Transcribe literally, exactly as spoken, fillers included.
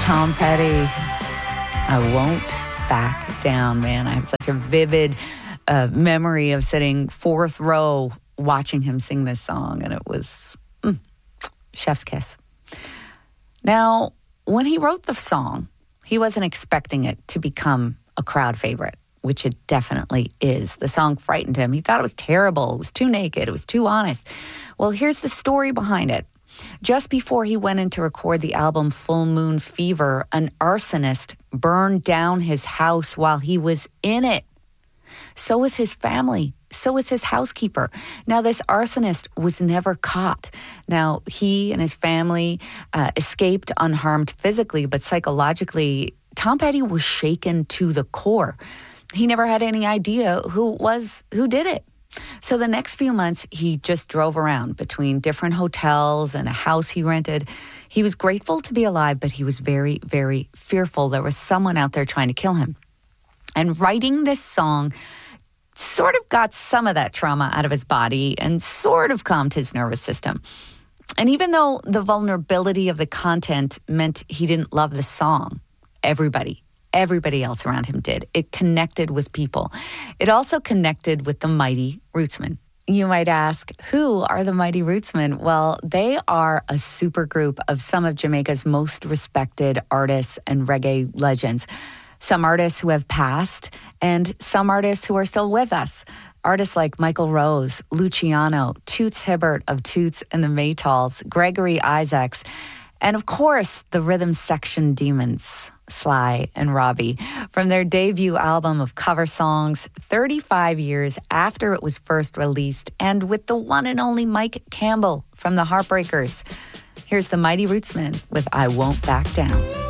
Tom Petty, I Won't Back Down, man. I have such a vivid uh, memory of sitting fourth row watching him sing this song, and it was mm, chef's kiss. Now, when he wrote the song, he wasn't expecting it to become a crowd favorite, which it definitely is. The song frightened him. He thought it was terrible. It was too naked. It was too honest. Well, here's the story behind it. Just before he went in to record the album Full Moon Fever, an arsonist burned down his house while he was in it. So was his family. So was his housekeeper. Now, this arsonist was never caught. Now, he and his family uh, escaped unharmed physically, but psychologically, Tom Petty was shaken to the core. He never had any idea who was who did it. So the next few months, he just drove around between different hotels and a house he rented. He was grateful to be alive, but he was very, very fearful. There was someone out there trying to kill him. And writing this song sort of got some of that trauma out of his body and sort of calmed his nervous system. And even though the vulnerability of the content meant he didn't love the song, everybody Everybody else around him did. It connected with people. It also connected with the Mighty Rootsmen. You might ask, who are the Mighty Rootsmen? Well, they are a supergroup of some of Jamaica's most respected artists and reggae legends. Some artists who have passed and some artists who are still with us. Artists like Michael Rose, Luciano, Toots Hibbert of Toots and the Maytals, Gregory Isaacs, and of course, the Rhythm Section Demons, Sly and Robbie, from their debut album of cover songs thirty-five years after it was first released, and with the one and only Mike Campbell from the Heartbreakers. Here's the Mighty Rootsmen with I Won't Back Down.